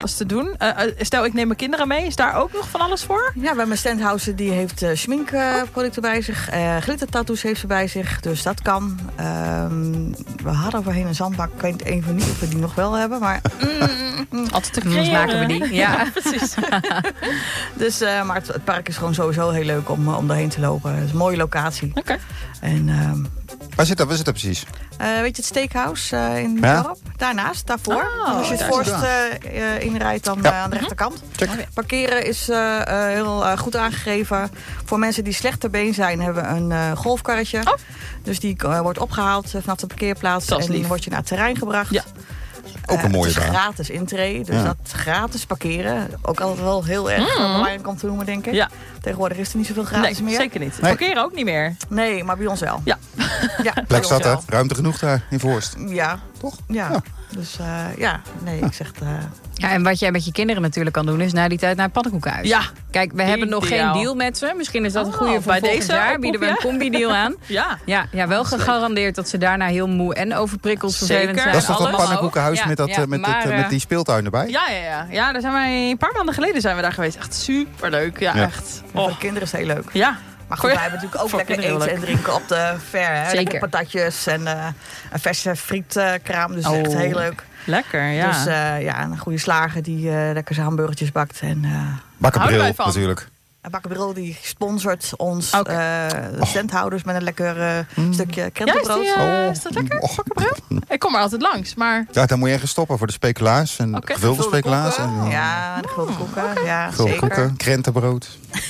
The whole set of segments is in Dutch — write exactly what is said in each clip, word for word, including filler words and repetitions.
was te doen. Uh, stel, ik neem mijn kinderen mee. Is daar ook nog van alles voor? Ja, we hebben een standhouser die heeft uh, schminkproducten uh, bij zich. Uh, glittertattoos heeft ze bij zich, dus dat kan. Uh, we hadden voorheen een zandbak. Ik weet even niet of we die nog wel hebben, maar... Mm, altijd te creëren. maken we die. Ja, ja precies. dus, uh, maar het, het park is gewoon sowieso heel leuk om, om daarheen te lopen. Het is een mooie locatie. Oké. Okay. En... Uh, Waar zit dat, waar zit dat precies? Uh, weet je het steakhouse uh, in het ja? dorp? Daarnaast, daarvoor. Oh, als je het voorst uh, uh, inrijdt, dan ja. uh, aan de rechterkant. Check. Parkeren is uh, uh, heel uh, goed aangegeven. Voor mensen die slecht ter been zijn, hebben we een uh, golfkarretje. Oh. Dus die uh, wordt opgehaald uh, vanaf de parkeerplaats. En dan word je naar het terrein gebracht. Ja. Ook een mooie uh, het is baan. gratis intree, dus ja. dat gratis parkeren. Ook altijd wel heel erg mm. belangrijk om te noemen, denk ik. Ja. Tegenwoordig is er niet zoveel gratis nee, meer. Zeker niet. Nee. Parkeren ook niet meer. Nee, maar bij ons wel. Ja. ja Plek staat er. Ruimte genoeg daar in Voorst. Ja. Toch? Ja. ja. Dus uh, ja, nee, ja. ik zeg... Uh, Ja, en wat jij met je kinderen natuurlijk kan doen, is na die tijd naar het pannenkoekenhuis. Ja. Kijk, we hebben nog geen deal met ze. Misschien is dat een goede oh, voor bij volgend deze jaar. Bieden we een combi-deal aan. ja. Ja, ja, wel gegarandeerd dat ze daarna heel moe en overprikkeld vervelend zijn. Dat is toch dat Alles. pannenkoekenhuis Ja, met, dat, ja, met, maar, het, met die speeltuin erbij? Ja, ja, ja. ja, daar zijn wij een paar maanden geleden zijn we daar geweest. Echt superleuk. Ja, ja. echt. Oh. Voor de kinderen is het heel leuk. Ja. Maar goed, wij hebben natuurlijk ook lekker eten en drinken op de fair. Hè? Lekker patatjes en uh, een verse frietkraam. Dus oh. echt heel leuk. Lekker, ja. Dus uh, ja, een goede slager die uh, lekker zijn hamburgertjes bakt. En, uh, Bakkenbril natuurlijk. Bakkenbril die sponsort ons okay. uh, de standhouders met een lekker uh, mm. stukje krentenbrood. Ja, is, die, uh, is dat lekker, oh. Bakkenbril? Ik kom er altijd langs, maar... Ja, dan moet je even stoppen voor de speculaas. En okay. gevulde speculaas. En, uh, ja, de gevulde koeken. Okay. Ja, gevulde zeker. koeken, krentenbrood.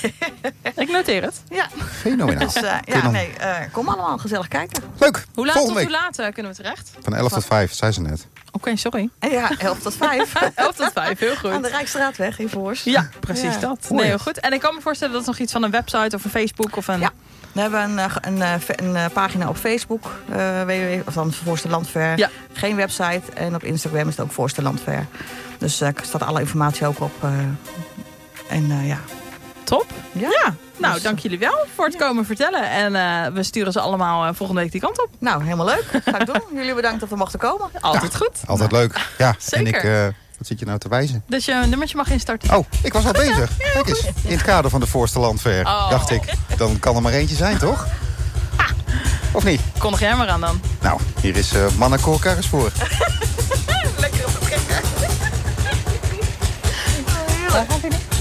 Ik noteer het. Ja. Fenomenaal. Dus, uh, ja, nee, uh, kom allemaal gezellig kijken. Leuk. Hoe laat tot hoe laat uh, kunnen we terecht? Van elf tot vijf, zei ze net. Oké, okay, sorry. Ja, elf tot vijf. elf tot vijf, heel goed. Aan de Rijksstraatweg in Voorst. Ja, precies ja. dat. Nee, heel goed. En ik kan me voorstellen dat er nog iets van een website of een Facebook of een... Ja, we hebben een, een, een, een pagina op Facebook, uh, www, of dan Voorste Landver. Ja. Geen website. En op Instagram is het ook Voorste Landver. Dus er uh, staat alle informatie ook op. Uh, en uh, ja... Top. Ja. ja. Nou, dank jullie wel voor het komen vertellen. En uh, we sturen ze allemaal uh, volgende week die kant op. Nou, helemaal leuk. Ga ik doen. Jullie bedankt dat we mochten komen. Altijd ja, goed. Altijd nou. leuk. Ja, zeker. En ik, uh, wat zit je nou te wijzen? Dus je nummertje mag instarten. Oh, ik was al bezig. Ja, Kijk eens, in het kader van de Voorste Landver. Oh. Dacht ik, dan kan er maar eentje zijn, toch? Ah. Of niet? Kondig jij maar aan dan. Nou, hier is uh, Manacor Karrespoor. Lekker op het trekken. Oh, heerlijk.